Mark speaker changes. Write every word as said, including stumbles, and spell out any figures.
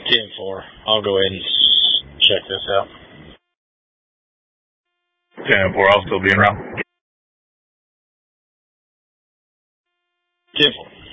Speaker 1: ten four. I'll go ahead and check this out.
Speaker 2: ten four, I'll still be around.
Speaker 1: ten four.